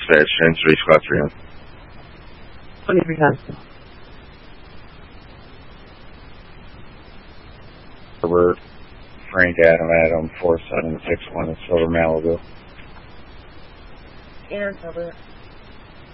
dispatch, answer each class 300. 2310. Herbert, Frank Adam 4761 in Silver Malibu. Aaron Herbert.